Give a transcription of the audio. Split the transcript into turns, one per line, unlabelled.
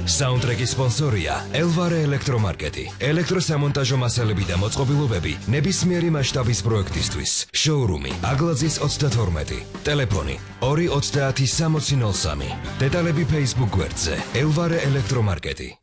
საუნდტრეკის სპონსორია ელვარე ელექტრომარკეტი. ელექტროსამონტაჟო მასალები და მოწყობილობები ნებისმიერი მასშტაბის პროექტისთვის. შოურუმი აგლაძის 32. ტელეფონი 230 6003. დეტალები Facebook გვერდზე ელვარე ელექტრომარკეტი.